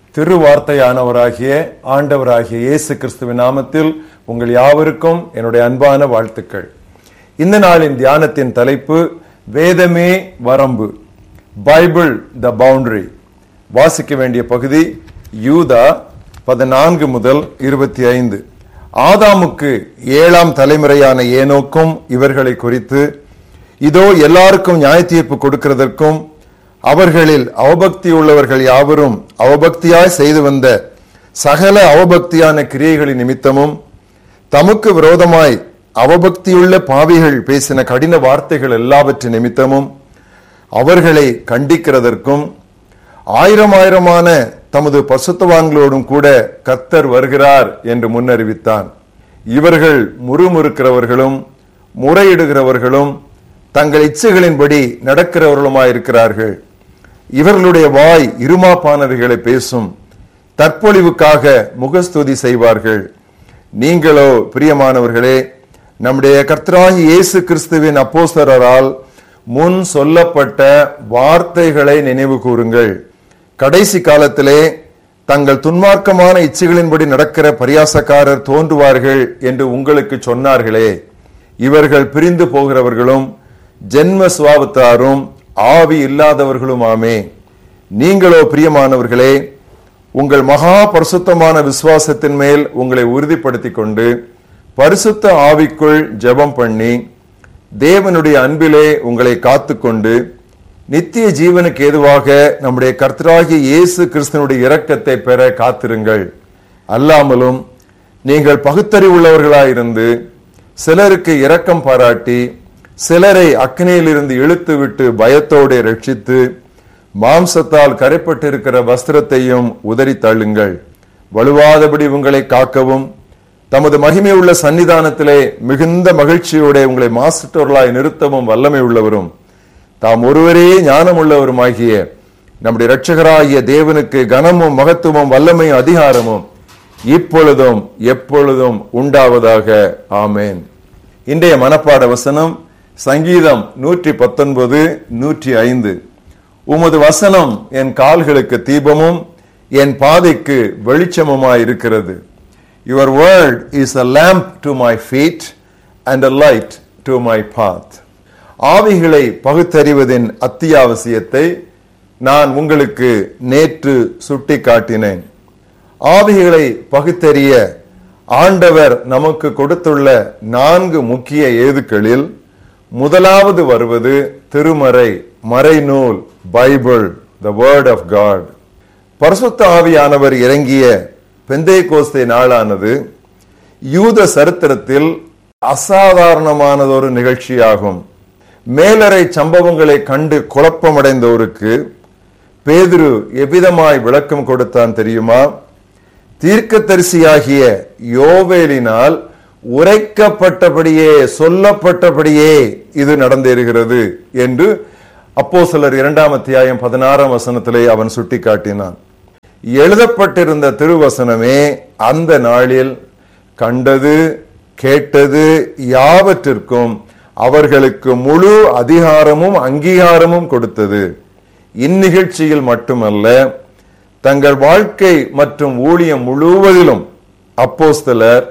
திருவார்த்தையானவராகிய ஆண்டவராகிய இயேசு கிறிஸ்துவின் நாமத்தில் உங்கள் யாவருக்கும் என்னுடைய அன்பான வாழ்த்துக்கள். இந்த நாளின் தியானத்தின் தலைப்பு வேதமே வரம்பு, பைபிள் த பவுண்டரி. வாசிக்க வேண்டிய பகுதி யூதா 14 முதல் 25. ஆதாமுக்கு 7ஆம் தலைமுறையான ஏனோக்கும் இவர்களை குறித்து, இதோ எல்லாருக்கும் நியாய தீர்ப்பு கொடுக்கிறதற்கும் அவர்களில் அவபக்தி உள்ளவர்கள் யாவரும் அவபக்தியாய் செய்து வந்த சகல அவபக்தியான கிரியைகளின் நிமித்தமும் தமக்கு விரோதமாய் அவபக்தியுள்ள பாவிகள் பேசின கடின வார்த்தைகள் எல்லாவற்றின் நிமித்தமும் அவர்களை கண்டிக்கிறதற்கும் ஆயிரமான தமது பரிசுத்தவான்களோடும் கூட கர்த்தர் வருகிறார் என்று முன்னறிவித்தான். இவர்கள் முறுமுறுக்கிறவர்களும் முறையிடுகிறவர்களும் தங்கள் இச்சைகளின்படி நடக்கிறவர்களுமாயிருக்கிறார்கள். இவர்களுடைய வாய் இருமாப்பானவைகளை பேசும், தற்பொழிவுக்காக முகஸ்துதி செய்வார்கள். நீங்களோ பிரியமானவர்களே, நம்முடைய கர்த்தராகிய இயேசு கிறிஸ்துவின் அப்போஸ்தலரால் முன் சொல்லப்பட்ட வார்த்தைகளை நினைவு கூறுங்கள். கடைசி காலத்திலே தங்கள் துன்மார்க்கமான இச்சைகளின்படி நடக்கிற பரியாசக்காரர் தோன்றுவார்கள் என்று உங்களுக்கு சொன்னார்களே. இவர்கள் பிரிந்து போகிறவர்களும் ஜென்ம சுவாபத்தாரும் ஆவி இல்லாதவர்களுமாமே. நீங்களோ பிரியமானவர்களே, உங்கள் மகா பரிசுத்தமான விசுவாசத்தின் மேல் உங்களை உறுதிப்படுத்திக் கொண்டு பரிசுத்த ஆவிக்குள் ஜெபம் பண்ணி தேவனுடைய அன்பிலே உங்களை காத்துக்கொண்டு நித்திய ஜீவனுக்கு ஏதுவாக நம்முடைய கர்த்தராகிய இயேசு கிறிஸ்துவினுடைய இரக்கத்தை பெற காத்திருங்கள். அல்லாமலும் நீங்கள் பகுத்தறிவுள்ளவர்களாயிருந்து சிலருக்கு இரக்கம் பாராட்டி சிலரை அக்னியிலிருந்து இழுத்து விட்டு பயத்தோடு ரட்சித்து மாம்சத்தால் கரைப்பட்டிருக்கிற வஸ்திரத்தையும் உதறி தள்ளுங்கள். வலுவாதபடி உங்களை காக்கவும் தமது மகிமை உள்ள சன்னிதானத்திலே மிகுந்த மகிழ்ச்சியோட உங்களை மாசற்றவர்களாய் நிறுத்தவும் வல்லமை உள்ளவரும் தாம் ஒருவரே ஞானம் உள்ளவருமாகிய நம்முடைய இரட்சகராகிய தேவனுக்கு கனமும் மகத்துவமும் வல்லமையும் அதிகாரமும் இப்பொழுதும் எப்பொழுதும் உண்டாவதாக. ஆமேன். இன்றைய மனப்பாட வசனம் சங்கீதம் 119, 105. உமது வசனம் என் கால்களுக்கு தீபமும் என் பாதைக்கு வெளிச்சமுமாயிருக்கிறது. Your word is a lamp to my feet and a light to my path. ஆவிகளை பகுத்தறிவதின் அத்தியாவசியத்தை நான் உங்களுக்கு நேற்று சுட்டி காட்டினேன். ஆவிகளை பகுத்தறிய ஆண்டவர் நமக்கு கொடுத்துள்ள 4 முக்கிய ஏதுக்களில் முதலாவது வருவது திருமறை, மறைநூல், Bible, the word of God. பரிசுத்த ஆவியானவர் இறங்கிய பெந்தேகோஸ்தே நாளானது யூத சரித்திரத்தில் அசாதாரணமானதொரு நிகழ்ச்சியாகும். மேலறை சம்பவங்களை கண்டு குழப்பமடைந்தோருக்கு பேதுரு எவ்விதமாய் விளக்கம் கொடுத்தான் தெரியுமா? தீர்க்கதரிசியாகிய யோவேலினால் உரைக்கப்பட்டபடியே சொல்லப்பட்டபடியே இது நடந்தேறுகிறது என்று அப்போஸ்தலர் 2ஆம் அத்தியாயம் 16ஆம் வசனத்திலே அவன் சுட்டி காட்டினான். எழுதப்பட்டிருந்த திருவசனமே அந்த நாளில் கண்டது கேட்டது யாவற்றிற்கும் அவர்களுக்கு முழு அதிகாரமும் அங்கீகாரமும் கொடுத்தது. இந்நிகழ்ச்சியில் மட்டுமல்ல, தங்கள் வாழ்க்கை மற்றும் ஊழியம் முழுவதிலும் அப்போஸ்தலர்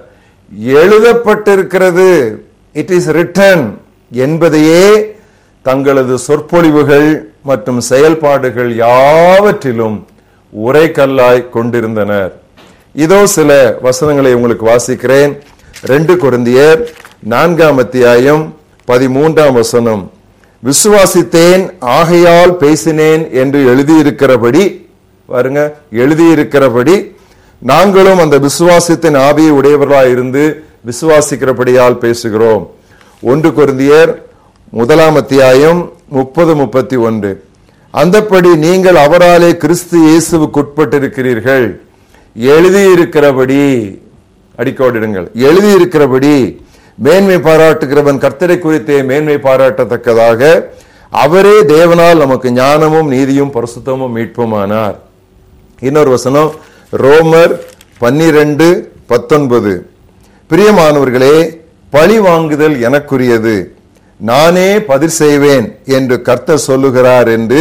எழுதப்பட்டிருக்கிறது, இட் இஸ் ரிட்டன் என்பதையே தங்களது சொற்பொழிவுகள் மற்றும் செயல்பாடுகள் யாவற்றிலும் உரைக்கல்லாய் கொண்டிருந்தனர். இதோ சில வசனங்களை உங்களுக்கு வாசிக்கிறேன். 2 கொரிந்தியர் 4ஆம் அத்தியாயம் 13ஆம் வசனம். விசுவாசித்தேன் ஆகையால் பேசினேன் என்று எழுதியிருக்கிறபடி, பாருங்க, எழுதியிருக்கிறபடி நாங்களும் அந்த விசுவாசத்தின் ஆவியை உடையவர்களாய் இருந்து விசுவாசிக்கிறபடியால் பேசுகிறோம். 1 கொரிந்தியர் 1ஆம் அத்தியாயம் 30-31. அந்தப்படி நீங்கள் அவராலே கிறிஸ்து இயேசுவுக்குட்பட்டிருக்கிறீர்கள். எழுதியிருக்கிறபடி, அடிக்கோடிடுங்கள், எழுதியிருக்கிறபடி மேன்மை பாராட்டுகிறவன் கர்த்தரை குறித்தே மேன்மை பாராட்டத்தக்கதாக அவரே தேவனால் நமக்கு ஞானமும் நீதியும் பரிசுத்தமும் மீட்புமானார். இன்னொரு வசனம் ரோமர் 12:19. பிரியமானவர்களே, பழி வாங்குதல் எனக்குரியது, நானே பதில் செய்வேன் என்று கர்த்தர் சொல்லுகிறார் என்று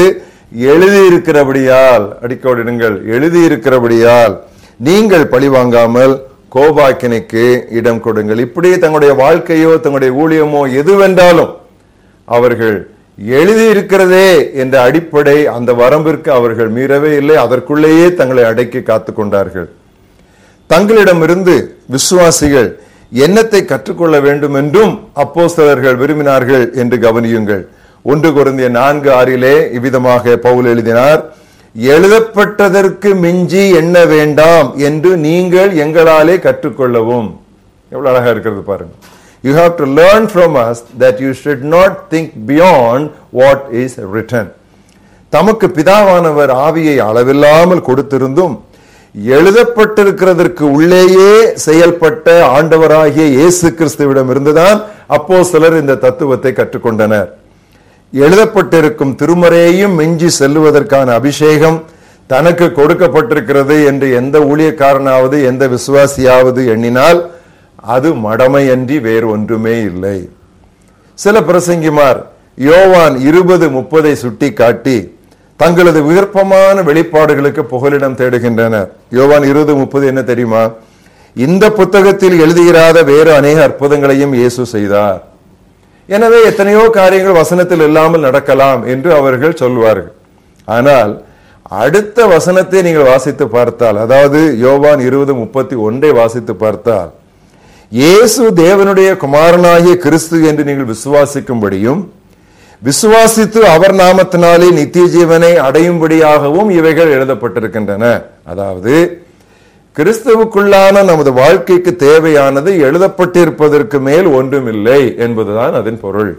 எழுதியிருக்கிறபடியால், அடிக்கோடிடுங்கள், எழுதியிருக்கிறபடியால் நீங்கள் பழி வாங்காமல் கோபாக்கினைக்கு இடம் கொடுங்கள். இப்படி தங்களுடைய வாழ்க்கையோ தங்களுடைய ஊழியமோ எதுவென்றாலும் அவர்கள் எழுதியிருக்கிறதே என்ற அடிப்படை அந்த வரம்பிற்கு அவர்கள் மீறவே இல்லை. அதற்குள்ளேயே தங்களை அடக்கி காத்து கொண்டார்கள். தங்களிடமிருந்து விசுவாசிகள் என்னத்தை கற்றுக்கொள்ள வேண்டும் என்றும் அப்போஸ்தலர்கள் விரும்பினார்கள் என்று கவனியுங்கள். 1 கொரிந்தியர் 4:6 இவ்விதமாக பவுல் எழுதினார், எழுதப்பட்டதற்கு மிஞ்சி எண்ண வேண்டாம் என்று நீங்கள் எங்களாலே கற்றுக்கொள்ளவும். எவ்வளவு அழகா இருக்கிறது பாருங்க. You have to learn from us that you should not think beyond what is written. தமக்கு பிதாவானவர் ஆவியை அளவில்லாமல் கொடுத்திருந்தும் எழுதப்பட்டிருக்கிறதற்கு உள்ளேயே செயல்பட்ட ஆண்டவராகிய இயேசு கிறிஸ்துவிடம் இருந்துதான் அப்போஸ்தலர் இந்த தத்துவத்தை கற்றுக்கொண்டனர். எழுதப்பட்டிருக்கும் திருமறையையும் மிஞ்சி செல்லுவதற்கான அபிஷேகம் தனக்கு கொடுக்கப்பட்டிருக்கிறது என்று எந்த ஊழியக்காரனாவது எந்த விசுவாசியாவது எண்ணினால் அது மடமையன்றி வேறு ஒன்றுமே இல்லை. சில பிரசங்கிமார் யோவான் 20:30 சுட்டி காட்டி தங்களது விருப்பமான வெளிப்பாடுகளுக்கு புகலிடம் தேடுகின்றனர். யோவான் 20:30 என்ன தெரியுமா? இந்த புத்தகத்தில் எழுதியிராத வேறு அநேக அற்புதங்களையும் இயேசு செய்தார். எனவே எத்தனையோ காரியங்கள் வசனத்தில் இல்லாமல் நடக்கலாம் என்று அவர்கள் சொல்வார்கள். ஆனால் அடுத்த வசனத்தை நீங்கள் வாசித்து பார்த்தால், அதாவது யோவான் 20:31 வாசித்து பார்த்தால், இயேசு தேவனுடைய குமாரனாகிய கிறிஸ்து என்று நீங்கள் விசுவாசிக்கும்படியும் விசுவாசித்து அவர் நாமத்தினாலே நித்திய ஜீவனை அடையும்படியாகவும் இவைகள் எழுதப்பட்டிருக்கின்றன. அதாவது கிறிஸ்துவுக்குள்ளான நமது வாழ்க்கைக்கு தேவையானது எழுதப்பட்டிருப்பதற்கு மேல் ஒன்றுமில்லை என்பதுதான் அதன் பொருள்.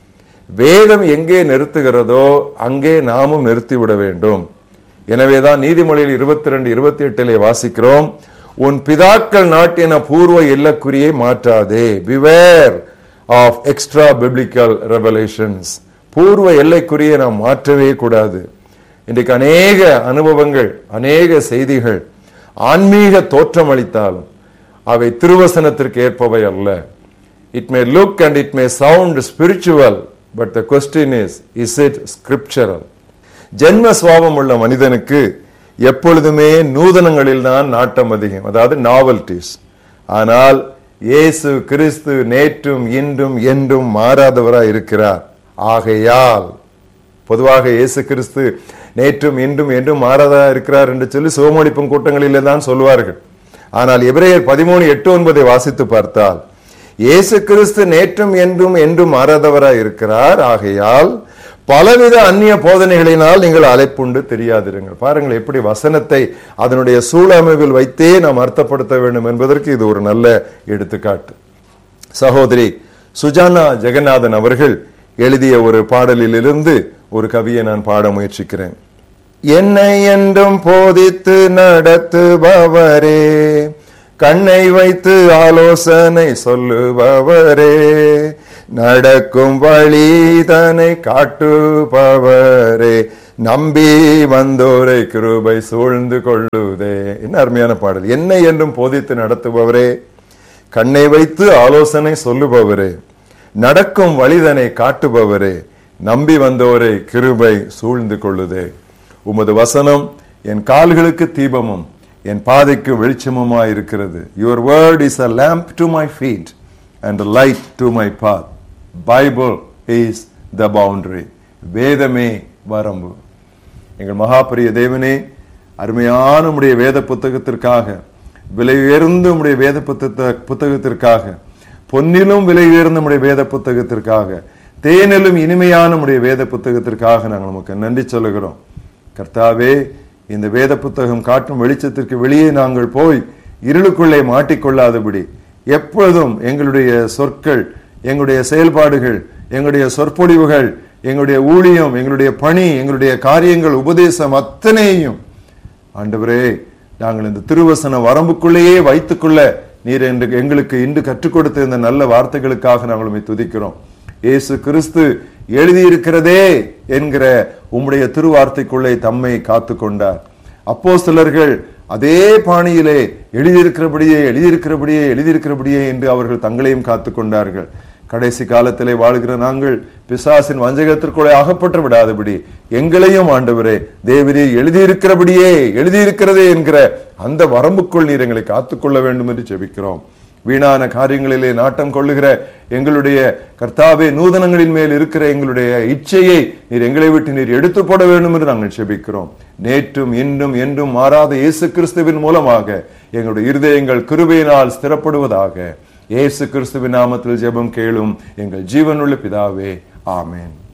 வேதம் எங்கே நிறுத்துகிறதோ அங்கே நாமும் நிறுத்திவிட வேண்டும். எனவேதான் நீதிமொழியில் 22:28 வாசிக்கிறோம், உன் பிதாக்கள் நாட்டின பூர்வ எல்லக்குறியை மாற்றாதே. Beware of extra biblical revelations. பூர்வ எல்லைக்குறியை நாம் மாற்றவே கூடாது. இன்றைக்கு அநேக அனுபவங்கள், அநேக செய்திகள் ஆன்மீக தோற்றம் அளித்தாலும் அவை திருவசனத்திற்கு ஏற்பவை அல்ல. It may look and it may sound spiritual, but the question is it scriptural? ஜென்ம சுவாபம் உள்ள மனிதனுக்கு எப்பொழுதுமே நூதனங்களில் தான் நாட்டம் அதிகம், அதாவது நாவல்டிஸ். ஆனால் இயேசு கிறிஸ்து நேற்றும் இன்றும் என்றும் மாறாதவராய் இருக்கிறார். ஆகையால் பொதுவாக இயேசு கிறிஸ்து நேற்றும் இன்றும் என்றும் மாறாதா இருக்கிறார் என்று சொல்லி சுகமளிப்பும் கூட்டங்களிலே தான் சொல்வார்கள். ஆனால் எபிரேயர் 13:8-9 வாசித்து பார்த்தால், இயேசு கிறிஸ்து நேற்றும் என்றும் என்றும் மாறாதவராய் இருக்கிறார். ஆகையால் பலவித அந்நிய போதனைகளினால் நீங்கள் அலைப்புண்டு தெரியாதிருங்கள். பாருங்கள் எப்படி வசனத்தை அதனுடைய சூழமைவில் வைத்தே நாம் அர்த்தப்படுத்த வேண்டும் என்பதற்கு இது ஒரு நல்ல எடுத்துக்காட்டு. சகோதரி சுஜானா ஜெகநாதன் அவர்கள் எழுதிய ஒரு பாடலிலிருந்து ஒரு கவியை நான் பாட முயற்சிக்கிறேன். என்னை என்றும் போதித்து நடத்துபவரே, கண்ணை வைத்து ஆலோசனை சொல்லுபவரே, நடக்கும் வழிதனை காட்டுபவரே, நம்பி வந்தோரை கிருபை சூழ்ந்து கொள்ளுதே. என்ன அருமையான பாடல். என்னை என்றும் போதித்து நடத்துபவரே, கண்ணை வைத்து ஆலோசனை சொல்லுபவரே, நடக்கும் வழிதனை காட்டுபவரே, நம்பி வந்தோரை கிருபை சூழ்ந்து கொள்ளுதே. உமது வசனம் என் கால்களுக்கு தீபமும் என் பாதைக்கு வெளிச்சமுமாய் இருக்கிறது. Your word is a lamp to my feet and a light to my path. Bible is the boundary. வேதமே வரம்பு. எங்கள் மகாபரிய தேவனே, அருமையான உம்முடைய வேத புத்தகத்திற்காக, விலை உயர்ந்த உம்முடைய வேத புத்தகத்திற்காக, பொன்னிலும் விலை உயர்ந்த உம்முடைய வேத புத்தகத்திற்காக, தேனிலும் இனிமையான உம்முடைய வேத புத்தகத்திற்காக நாங்கள் நமக்கு நன்றி சொல்லுகிறோம். கர்த்தாவே, இந்த வேத புத்தகம் காட்டும் வெளிச்சத்திற்கு வெளியே நாங்கள் போய் இருளுக்குள்ளே மாட்டிக்கொள்ளாதபடி எப்பொழுதும் எங்களுடைய சொற்கள், எங்களுடைய செயல்பாடுகள், எங்களுடைய சொற்பொழிவுகள், எங்களுடைய ஊழியம், எங்களுடைய பணி, எங்களுடைய காரியங்கள், உபதேசம் அத்தனையும் ஆண்டவரே நாங்கள் இந்த திருவசன வரம்புக்குள்ளேயே வைத்துக்கொள்ள நீர் எங்களுக்கு இன்று கற்றுக் கொடுத்த இந்த நல்ல வார்த்தைகளுக்காக நாங்கள் உம்மை துதிக்கிறோம். இயேசு கிறிஸ்து எழுதியிருக்கிறதே என்கிற உம்முடைய திருவார்த்தைக்குள்ளே தம்மை காத்து கொண்டார். அப்போஸ்தலர்கள் அதே பாணியிலே எழுதியிருக்கிறபடியே எழுதியிருக்கிறபடியே எழுதியிருக்கிறபடியே என்று அவர்கள் தங்களையும் காத்து கொண்டார்கள். கடைசி காலத்திலே வாழ்கிற நாங்கள் பிசாசின் வஞ்சகத்திற்குள்ளே அகப்பட்டு விடாதபடி எங்களையும் ஆண்டவரே தேவரீர் எழுதியிருக்கிறதே என்கிற அந்த வரம்புக்குள் நீர் எங்களை காத்துக்கொள்ள வேண்டும் என்று ஜெபிக்கிறோம். வீணான காரியங்களிலே நாட்டம் கொள்ளுகிற எங்களுடைய கர்த்தாவே, நூதனங்களின் மேல் இருக்கிற எங்களுடைய இச்சையை நீர் எங்களை விட்டு நீர் எடுத்து போட வேண்டும் என்று நாங்கள் ஜெபிக்கிறோம். நேற்றும் இன்றும் என்றும் மாறாத இயேசு கிறிஸ்துவின் மூலமாக எங்களுடைய இருதயங்கள் கிருபையினால் ஸ்திரப்படுவதாக. இயேசு கிறிஸ்துவின் நாமத்தில் ஜெபம் கேளும் எங்கள் ஜீவனுள்ள பிதாவே, ஆமென்.